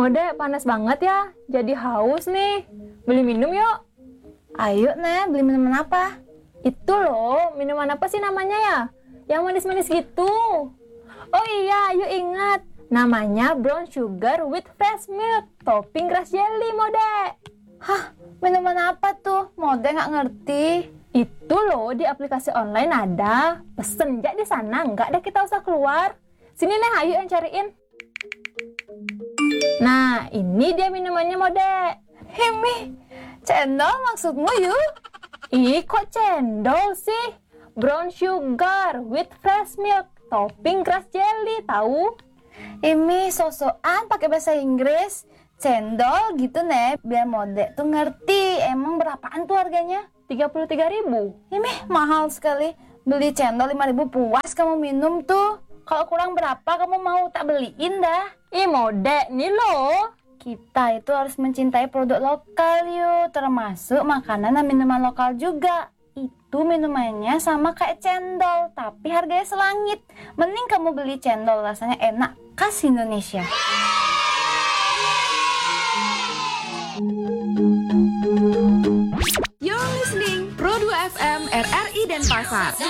Mode, panas banget ya. Jadi haus nih. Beli minum yuk. Ayo, Nek, beli minuman apa? Itu loh, minuman apa sih namanya ya? Yang manis-manis gitu. Oh iya, yuk ingat. Namanya brown sugar with fresh milk. Topping grass jelly, Mode. Hah, minuman apa tuh? Mode nggak ngerti. Itu loh, di aplikasi online ada. Pesen aja di sana, nggak deh kita usah keluar. Sini nih, ayo yang cariin. Nah, ini dia minumannya, Mode. Himi, cendol maksudmu yuk? Ih, kok cendol sih? Brown sugar with fresh milk, topping grass jelly, tahu? Ini sosokan pakai bahasa Inggris. Cendol gitu, Nek, biar Mode tuh ngerti. Emang berapaan tuh harganya? 33.000. Ini mahal sekali. Beli cendol 5.000 puas kamu minum tuh. Kalau kurang berapa kamu mau tak beliin dah. Ih, Mode, nih loh. Kita itu harus mencintai produk lokal yuk, termasuk makanan dan minuman lokal juga. Itu minumannya sama kayak cendol, tapi harganya selangit. Mending kamu beli cendol, rasanya enak, khas Indonesia. You're listening Pro 2 FM RRI Denpasar.